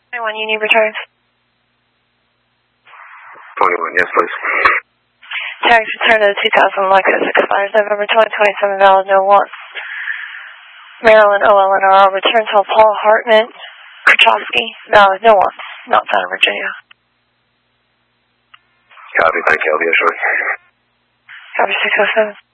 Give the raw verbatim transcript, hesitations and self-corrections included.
twenty-one Union returns. twenty-one, yes, please. Tax return to the two thousand Lexus expires November twenty twenty-seven, valid no wants. Maryland O L N R L return to Paul Hartman, Krachowski, valid no wants, not found in Virginia. Copy, thank you, I'll be assured. Copy six oh seven.